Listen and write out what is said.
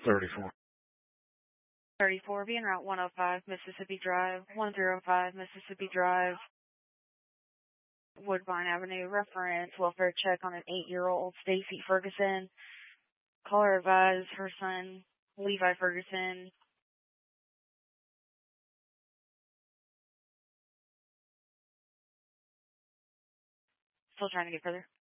34. 34, being Route 105, Mississippi Drive, 105 Mississippi Drive, Woodbine Avenue, reference, welfare check on an 8-year-old Stacy Ferguson. Caller advised her son, Levi Ferguson. Still trying to get further.